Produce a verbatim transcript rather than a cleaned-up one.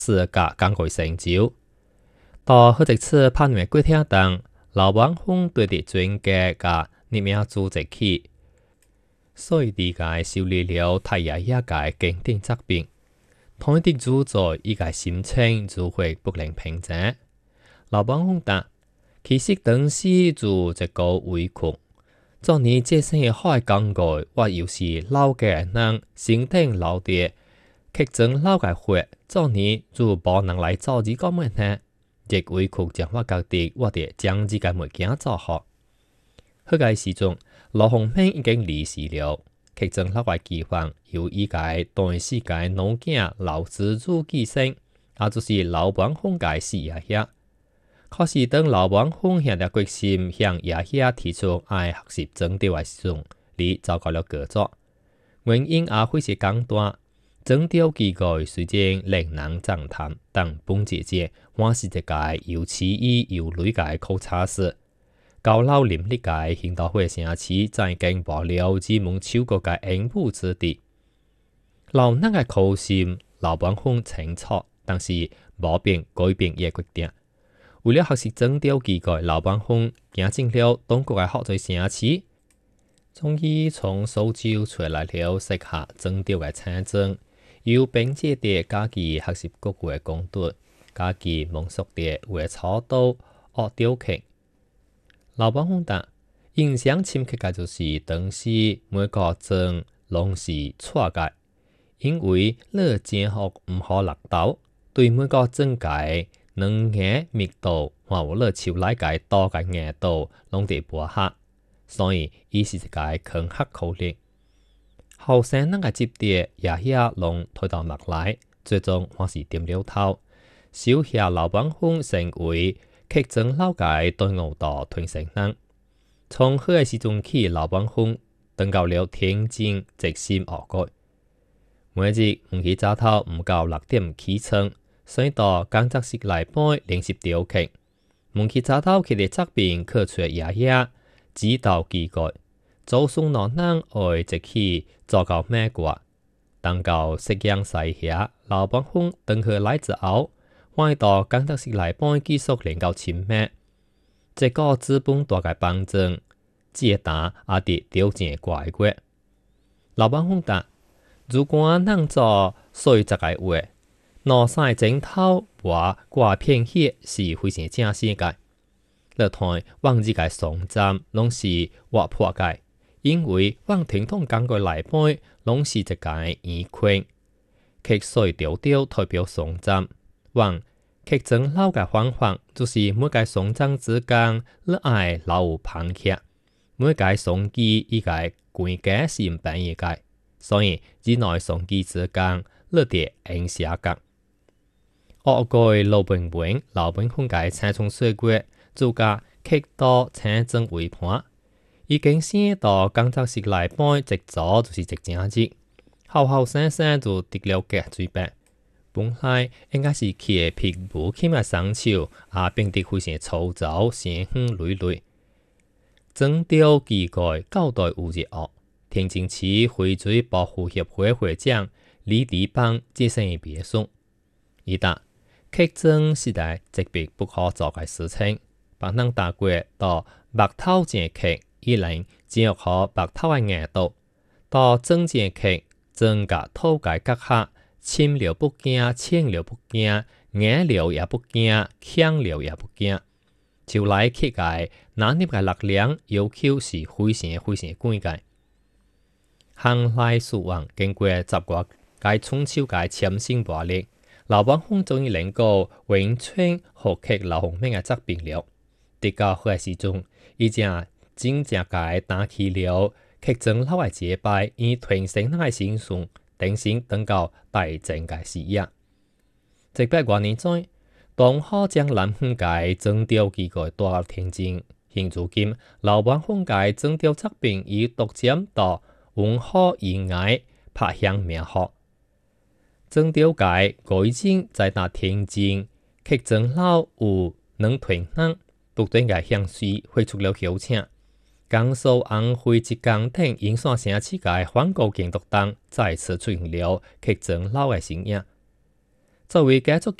是甲工具成就。到好一次拍片过程中，老王峰对伫专家甲入名组织起，所以理解修理了太爷爷个经典作品。同一的主宰伊个心情如会不能平靜。老王峰答：其實當時就一個委屈。昨年這些好嘅工具，我又是老嘅人，身體老啲，劇整老嘅血，昨年就無能來做呢個物呢。亦委屈將我覺得我哋將呢個物件做好。嗰個時陣，羅紅興已經離世了，劇整老嘅計劃由依個短時間老囝老子主繼承，也就是老王峰嘅事爺爺。可是當老王峰下定決心向爺爺提出愛學習整調嘅時陣，你糟糕了個作。原因也非常簡單，整調機構雖然令人讚嘆，但本姐姐我是一個有詩意有類嘅考察師。高樓林立嘅現代化城市再經無了只門超過嘅應付之地。老人嘅考心，老王峰清楚，但是無變改變伊決定。為了學習整調機構，老王峰行進了中國嘅好多城市，終於從蘇州出來了適合整調嘅產證，又並且地家己學習各國嘅工具，家己蒙熟地為草刀學雕刻。老王峰答：印象深刻嘅就是當時每個證攏是錯嘅，因為你正學唔好落刀，對每個證解。兩眼密度或有了手來解多嘅硬度，攏得薄合，所以伊是一個強刻口令。後生人嘅接碟，爺爺攏推到幕來，最終我是點了頭，小下老王峰成為劇整老界對我道傳承人。從迄個時陣起，老王峰登到了天津，直心學改。每日唔去早頭，唔夠六點起床。所以到工作室內背練習雕刻，問起早頭佢哋作品刻出爺爺指導機構，做送老人愛即起做到美國，當到夕陽西下，老王峰等佢來之後，我到工作室內背繼續練到深美，這個資本大嘅幫助，接打也得調整怪過。老王峰答：如果能做所以這個話。攞晒整套畫掛片血是非常正式嘅，你睇往日嘅上站攏是畫破嘅，因為往傳統工具來背攏是一個圓圈，刻碎條條代表上站。往刻整老嘅方法就是每個上站之間你愛留旁刻，每個上機依個關格是唔變異嘅，所以之內上機之間你得按寫格。學過老本本，老本本嘅產從水果，自家刻到產證為盤，已經先到工作室來背，一做就是一正日。後後生生就得了個水平，本來應該是佢嘅皮膚起碼生手，也變得非常粗糙，鮮紅累累。整調機構交代有熱學，天津市翡翠保護協會會長李迪邦接受別墅，伊答。刻證是個極別不可做嘅事情，別人打過到白頭正刻，依然掌握好白頭嘅硬度；到正正刻，正甲土嘅隔閡，深了不驚，淺了不驚，硬了也不驚，強了也不驚。就來刻嘅拿捏嘅力量要求是非常非常高嘅。行來數王經過十個嘅春秋嘅潛心磨練。老王峰終於能夠完全學刻老紅命嘅作品了。直到嗰個時陣，已經真正嘅打起了刻整老嘅節拜，以傳承人嘅心上，定心等到大正嘅事業。一百多年前，當好將南方嘅整調機構帶到天津，現如今老王峰嘅整調作品已逐漸到文化以外拍向名學。整調界改進在大天津，刻整老有能團人不斷嘅向水會出了邀請。江蘇安徽浙江等影山城市嘅環球建築當再次出現了刻整老嘅身影。 作為家族